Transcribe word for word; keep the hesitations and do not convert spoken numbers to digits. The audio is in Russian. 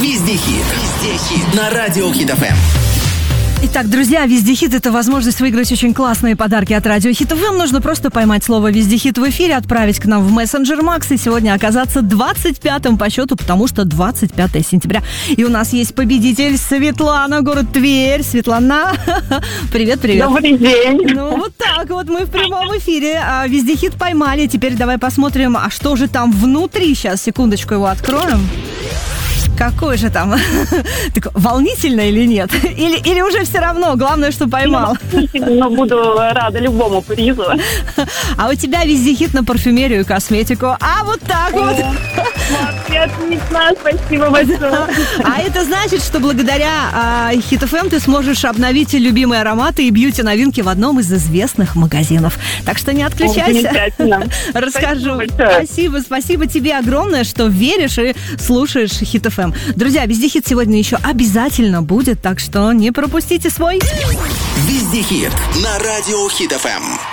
Везде хит. Везде хит. На радио Хит эф эм. Итак, друзья, Вездехит — это возможность выиграть очень классные подарки от радио Хит эф эм. Нужно просто поймать слово Вездехит в эфире, отправить к нам в мессенджер Макс и сегодня оказаться двадцать пятым по счету, потому что двадцать пятое сентября. И у нас есть победитель Светлана, город Тверь. Светлана, привет-привет. Добрый день. Ну вот так вот мы в прямом эфире. А, Вездехит поймали. Теперь давай посмотрим, а что же там внутри. Сейчас, секундочку, его откроем. Какой же там? Так, волнительно или нет? Или, или уже все равно? Главное, что поймал. Но буду рада любому призу. А у тебя Вездехит на парфюмерию и косметику. А вот так вот. Отлично, спасибо большое. А это значит, что благодаря а, Хит эф эм ты сможешь обновить любимые ароматы и бьюти-новинки в одном из известных магазинов. Так что не отключайся. Расскажу. Спасибо, спасибо, спасибо тебе огромное, что веришь и слушаешь Хит эф эм. Друзья, Вездехит сегодня еще обязательно будет, так что не пропустите свой. Везде хит. На радио Хит эф эм.